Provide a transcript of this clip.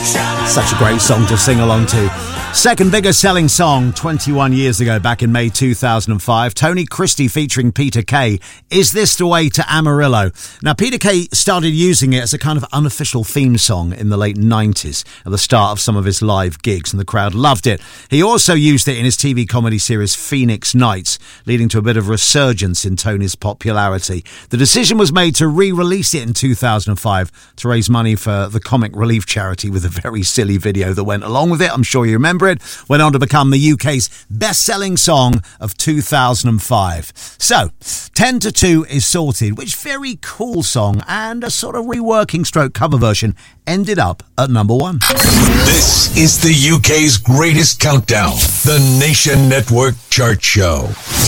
Such a great song to sing along to. Second biggest selling song 21 years ago, back in May 2005. Tony Christie featuring Peter Kay. Is This the Way to Amarillo? Now, Peter Kay started using it as a kind of unofficial theme song in the late 90s at the start of some of his live gigs, and the crowd loved it. He also used it in his TV comedy series Phoenix Nights, leading to a bit of resurgence in Tony's popularity. The decision was made to re-release it in 2005 to raise money for the Comic Relief charity, with a very silly video that went along with it. I'm sure you remember it. Went on to become the UK's best-selling song of 2005. So, 10-2 is sorted, which very cool song and a sort of reworking stroke cover version ended up at number 1. This is the UK's greatest countdown, the Nation Network Chart Show.